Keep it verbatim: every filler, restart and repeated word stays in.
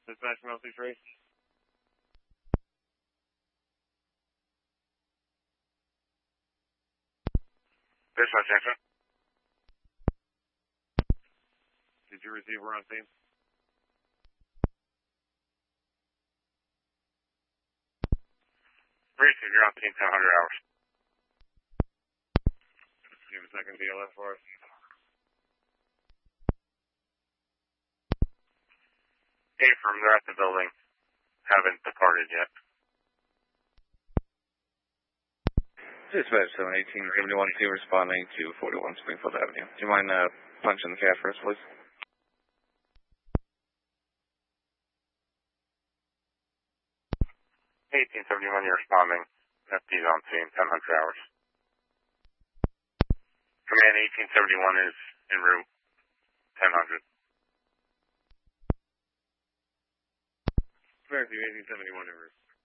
Dispatch from L C three. Dispatch action. Did you receive her on scene? Receive, you're on scene ten hundred hours. Give a second D L S for us. Affirm, they're at the building. Haven't departed yet. Dispatch seven eighteen seventy-one T responding to forty-one Springfield Avenue. Do you mind uh, punching the cab first, please? eighteen seventy-one, you're responding. F D's on scene, ten hundred hours. Command eighteen seventy-one is en route, ten hundred. Fairview eighteen seventy-one in route.